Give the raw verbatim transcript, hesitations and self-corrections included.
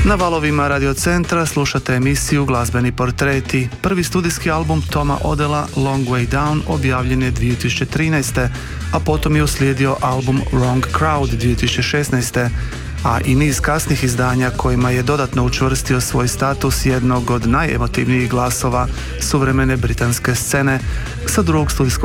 Na valovima Radio Centra slušate emisiju Glazbeni portreti. Prvi studijski album Toma Odella, Long Way Down, objavljen je dvije tisuće trinaeste. a potom je uslijedio album Wrong Crowd dvije tisuće šesnaeste. a i niz kasnih izdanja kojima je dodatno učvrstio svoj status jednog od najemotivnijih glasova suvremene britanske scene. Sa drugog studijskog